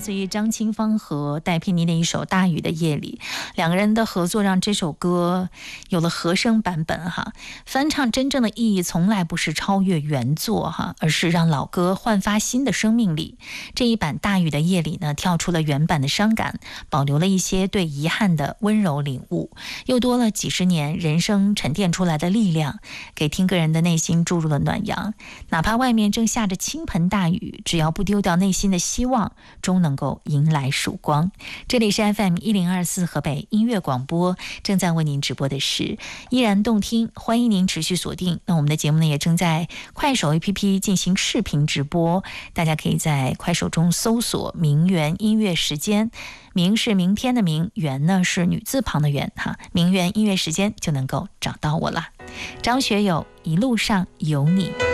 自于张清芳和戴佩妮的一首《大雨的夜里》，两个人的合作让这首歌有了和声版本哈。翻唱真正的意义从来不是超越原作哈，而是让老歌焕发新的生命力。这一版《大雨的夜里》呢，跳出了原版的伤感，保留了一些对遗憾的温柔领悟，又多了几十年人生沉淀出来的力量，给听歌人的内心注入了暖阳。哪怕外面正下着倾盆大雨，只要不丢掉内心的希望，终能够迎来曙光。这里是 FM1024 河北音乐广播，正在为您直播的是依然动听，欢迎您持续锁定。那我们的节目呢，也正在快手 APP 进行视频直播，大家可以在快手中搜索名媛音乐时间，名是明天的明，媛呢是女字旁的媛哈，名媛音乐时间就能够找到我了。张学友一路上有你。